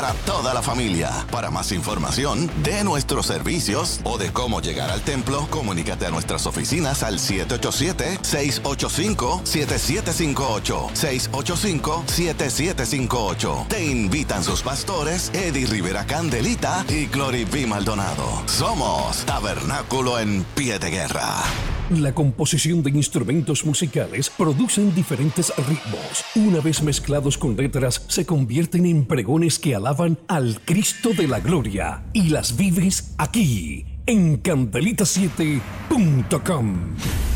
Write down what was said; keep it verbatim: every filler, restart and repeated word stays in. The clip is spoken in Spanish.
Para toda la familia. Para más información de nuestros servicios o de cómo llegar al templo, comunícate a nuestras oficinas al siete ocho siete, seis ocho cinco, siete siete cinco ocho, seis ocho cinco, siete siete cinco ocho. Te invitan sus pastores Eddie Rivera Candelita y Glory B. Maldonado. Somos Tabernáculo en Pie de Guerra. La composición de instrumentos musicales producen diferentes ritmos. Una vez mezclados con letras, se convierten en pregones que alaban al Cristo de la Gloria. Y las vives aquí, en candelita siete punto com.